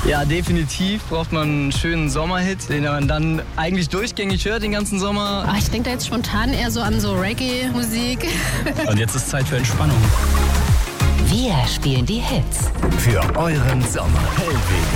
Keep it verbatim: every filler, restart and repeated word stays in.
Ja, definitiv braucht man einen schönen Sommerhit, den man dann eigentlich durchgängig hört den ganzen Sommer. Ach, ich denke da jetzt spontan eher so an so Reggae-Musik. Und jetzt ist Zeit für Entspannung. Wir spielen die Hits für euren Sommer. Hellweg.